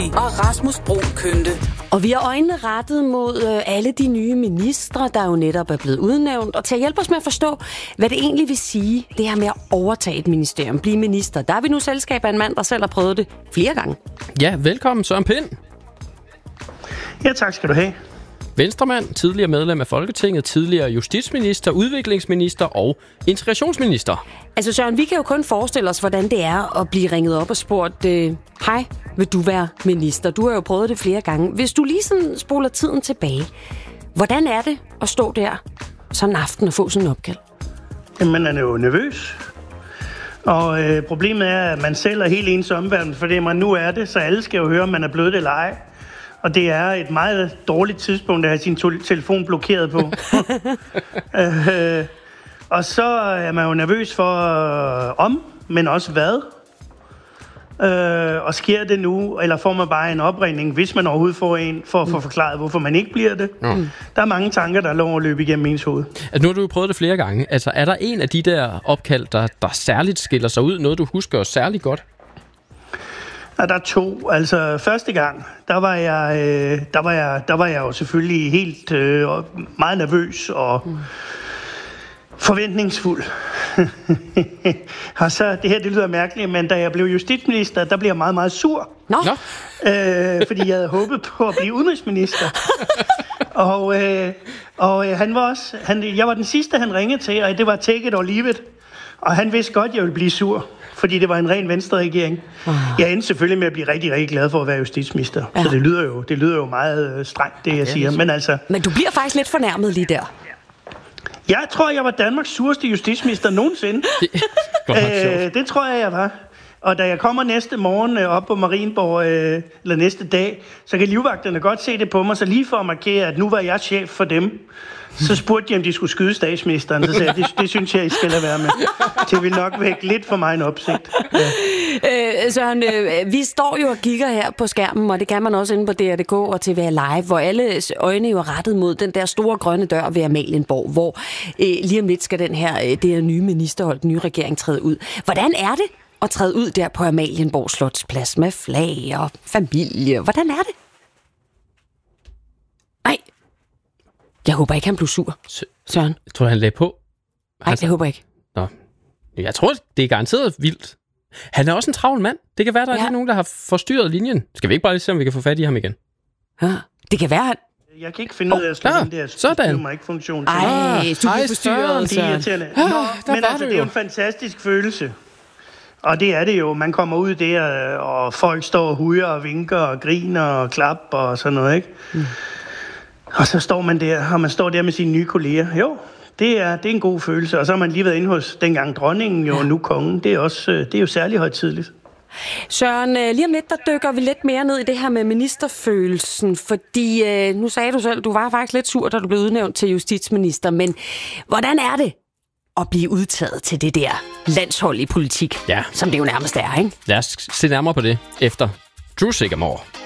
Og Rasmus Bro kønte. Og vi har øjnene rettet mod alle de nye ministre, der jo netop er blevet udnævnt. Og til at hjælpe os med at forstå, hvad det egentlig vil sige, det her med at overtage et ministerium, blive minister. Der er vi nu selskab af en mand, der selv har prøvet det flere gange. Ja, velkommen Søren Pind. Ja, tak skal du have. Venstremand, tidligere medlem af Folketinget, tidligere justitsminister, udviklingsminister og integrationsminister. Altså Søren, vi kan jo kun forestille os, hvordan det er at blive ringet op og spurgt, hej, vil du være minister? Du har jo prøvet det flere gange. Hvis du lige sådan spoler tiden tilbage, hvordan er det at stå der sådan en aften og få sådan en opkald? Jamen, man er jo nervøs. Og problemet er, at man selv er helt ens omverden, fordi man nu er det, så alle skal jo høre, om man er blevet det eller ej. Og det er et meget dårligt tidspunkt at have sin telefon blokeret på. Og så er man jo nervøs for men også hvad. Og sker det nu, eller får man bare en opringning, hvis man overhovedet får en, for at få forklaret, hvorfor man ikke bliver det. Der er mange tanker, der er lov at løbe igennem ens hoved. Altså, nu har du jo prøvet det flere gange. Altså, er der en af de der opkald, der særligt skiller sig ud? Noget, du husker særligt godt? Ja, der er to. Altså, første gang, der var jeg jo selvfølgelig helt meget nervøs og forventningsfuld. Og så, det her, det lyder mærkeligt, men da jeg blev justitsminister, der blev jeg meget, meget sur. Nå. Fordi jeg havde håbet på at blive udenrigsminister. og han var også, jeg var den sidste, han ringede til, og det var take it or leave it. Og han vidste godt, at jeg ville blive sur, fordi det var en ren Venstre-regering. Jeg endte selvfølgelig med at blive rigtig, rigtig glad for at være justitsminister. Ja. Så det lyder jo meget strengt, det jeg siger. Men du bliver faktisk lidt fornærmet lige der. Jeg tror, jeg var Danmarks sureste justitsminister nogensinde. Det tror jeg var. Og da jeg kommer næste morgen op på Marienborg, eller næste dag, så kan livvagterne godt se det på mig. Så lige for at markere, at nu var jeg chef for dem, så spurgte de, om de skulle skyde statsministeren. Så sagde jeg, det synes jeg, I skal lade være med. Det vil nok vække lidt for mig en opsigt. Ja. Søren, vi står jo og kigger her på skærmen, og det kan man også inde på DR.dk og TV Live, hvor alle øjne jo er rettet mod den der store grønne dør ved Amalienborg, hvor lige om lidt skal det her nye ministerhold, den nye regering træde ud. Hvordan er det at træde ud der på Amalienborg Slotsplads med flag og familie? Hvordan er det? Nej. Jeg håber ikke, han blev sur, Søren. Jeg tror, han lagde på. Nej, det håber jeg ikke. Nå. Jeg tror, det er garanteret vildt. Han er også en travl mand. Det kan være, der er nogen, der har forstyrret linjen. Skal vi ikke bare lige se, om vi kan få fat i ham igen? Ja, det kan være, Jeg kan ikke finde ud af at slå den der styr-mig-funktion til. Du bliver forstyrret, Søren. Men altså, det er jo en fantastisk følelse. Og det er det jo. Man kommer ud der, og folk står og hujer og vinker og griner og klapper og sådan noget, ikke? Og så står man der, og man står der med sine nye kolleger. Jo, det er en god følelse. Og så har man lige været inde hos dengang dronningen, jo, nu kongen. Det er jo særlig højtideligt. Søren, lige om lidt, der dykker vi lidt mere ned i det her med ministerfølelsen, fordi nu sagde du selv, du var faktisk lidt sur, da du blev udnævnt til justitsminister, men hvordan er det at blive udtaget til det der landshold i politik, som det jo nærmest er, ikke? Lad os se nærmere på det efter Drew Sigamore.